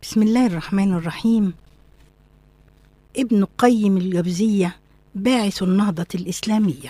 بسم الله الرحمن الرحيم. ابن قيم الجوزية باعث النهضة الإسلامية.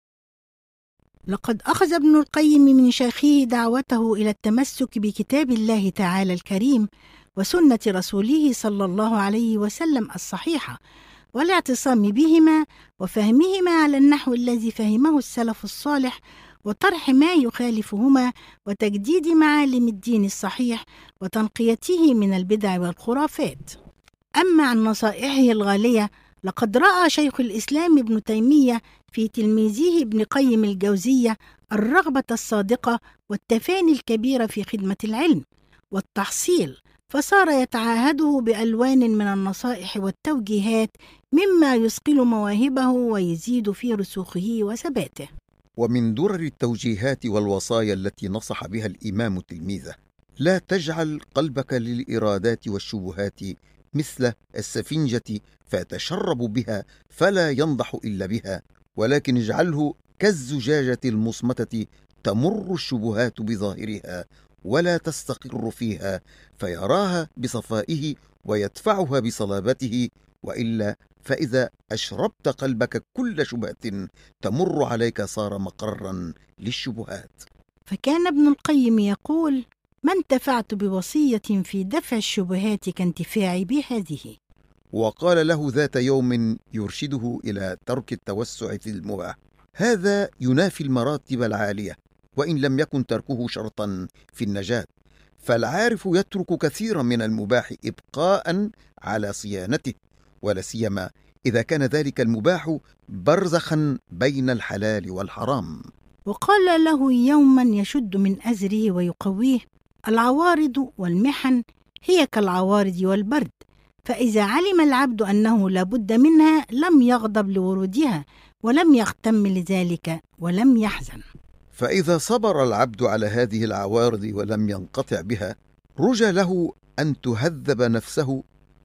لقد أخذ ابن القيم من شيخه دعوته إلى التمسك بكتاب الله تعالى الكريم وسنة رسوله صلى الله عليه وسلم الصحيحة، والاعتصام بهما وفهمهما على النحو الذي فهمه السلف الصالح، وطرح ما يخالفهما، وتجديد معالم الدين الصحيح، وتنقيته من البدع والخرافات. أما عن نصائحه الغالية، لقد رأى شيخ الإسلام ابن تيمية في تلميذه ابن قيم الجوزية الرغبة الصادقة والتفاني الكبير في خدمة العلم والتحصيل، فصار يتعاهده بألوان من النصائح والتوجيهات مما يثقل مواهبه ويزيد في رسوخه وثباته. ومن درر التوجيهات والوصايا التي نصح بها الإمام تلميذه: لا تجعل قلبك للإرادات والشبهات مثل السفنجة فيتشرب بها فلا ينضح إلا بها، ولكن اجعله كالزجاجة المصمتة تمر الشبهات بظاهرها ولا تستقر فيها، فيراها بصفائه ويدفعها بصلابته، وإلا فإذا أشربت قلبك كل شبهة تمر عليك صار مقرا للشبهات. فكان ابن القيم يقول: ما انتفعت بوصية في دفع الشبهات كانتفاعي بهذه. وقال له ذات يوم يرشده إلى ترك التوسع في المباح: هذا ينافي المراتب العالية، وإن لم يكن تركه شرطا في النجاة، فالعارف يترك كثيرا من المباح إبقاء على صيانته، ولا سيما إذا كان ذلك المباح برزخا بين الحلال والحرام. وقال له يوما يشد من أزره ويقويه: العوارض والمحن هي كالعوارض والبرد، فإذا علم العبد أنه لا بد منها لم يغضب لورودها ولم يغتم لذلك ولم يحزن. فإذا صبر العبد على هذه العوارض ولم ينقطع بها، رجى له أن تهذب نفسه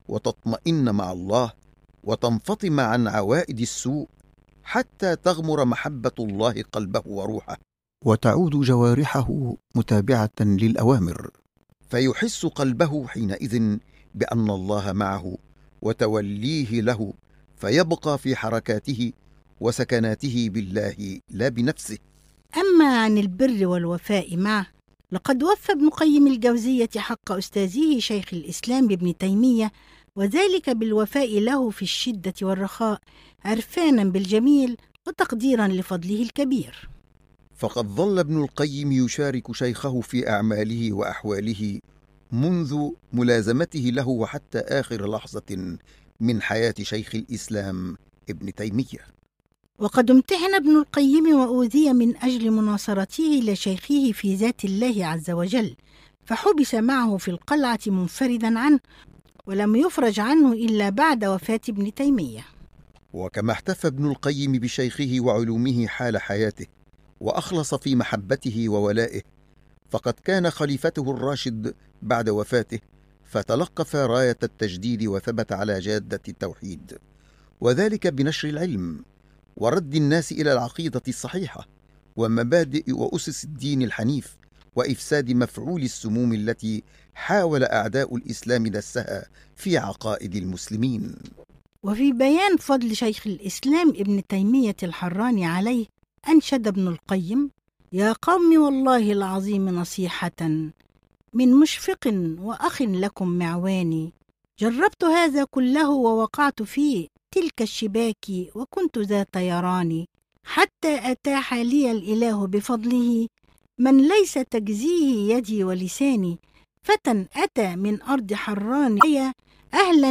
وتطمئن مع الله وتنفطم عن عوائد السوء، حتى تغمر محبة الله قلبه وروحه، وتعود جوارحه متابعة للأوامر، فيحس قلبه حينئذ بأن الله معه وتوليه له، فيبقى في حركاته وسكناته بالله لا بنفسه. أما عن البر والوفاء معه، لقد وفى ابن قيم الجوزية حق أستاذه شيخ الإسلام ابن تيمية، وذلك بالوفاء له في الشدة والرخاء، عرفانا بالجميل وتقديرا لفضله الكبير. فقد ظل ابن القيم يشارك شيخه في أعماله وأحواله منذ ملازمته له وحتى آخر لحظة من حياة شيخ الإسلام ابن تيمية. وقد امتحن ابن القيم وأوذي من أجل مناصرته لشيخه في ذات الله عز وجل، فحبس معه في القلعة منفردا عنه، ولم يفرج عنه إلا بعد وفاة ابن تيمية. وكما احتفى ابن القيم بشيخه وعلومه حال حياته وأخلص في محبته وولائه، فقد كان خليفته الراشد بعد وفاته، فتلقف راية التجديد وثبت على جادة التوحيد، وذلك بنشر العلم ورد الناس إلى العقيدة الصحيحة ومبادئ وأسس الدين الحنيف، وإفساد مفعول السموم التي حاول أعداء الإسلام دسها في عقائد المسلمين. وفي بيان فضل شيخ الإسلام ابن تيمية الحراني عليه، أنشد ابن القيم: يا قوم والله العظيم نصيحة من مشفق وأخ لكم معواني، جربت هذا كله ووقعت في تلك الشباك وكنت ذا طيران، حتى أتاح لي الإله بفضله من ليس تجزيه يدي ولساني، فتى أتى من أرض حران أهلا